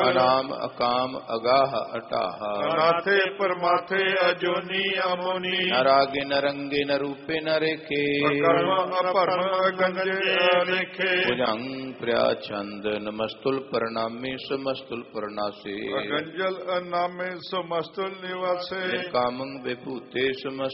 ਅਨਾਮ ਅਕਾਮ ਅਗਾਹ ਅਟਾਹ ਅਨਾਥੇ ਪਰਮਾਥੇ ਅਜੋਨੀ ਅਮੋਨੀ ਨਰਾਗੇ ਨਰੰਗੇ ਨਰੂਪੇ ਨਰੇਖੇ ਕਰਮ ਅਪਰਮ ਅਗੰਜੇ ਅਲੇਖੇ ਭੁਜੰਗ Priya ਚੰਦ ਨਮਸਤੁਲ ਪ੍ਰਣਾਮੀ ਸਮਸਤੁਲ ਪ੍ਰਣਾਸੇ ਅਗੰਜਲ ਨਾਮੇ ਸਮਸਤੁਲ ਨਿਵਾਸੇ ਕਾਮੰ ਵਿਭੂਤੇ ਸਮਸਤੁਲ